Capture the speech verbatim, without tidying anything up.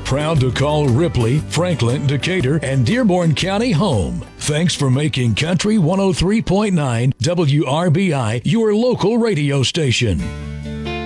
Proud to call Ripley, Franklin, Decatur, and Dearborn County home. Thanks for making Country one oh three point nine W R B I your local radio station.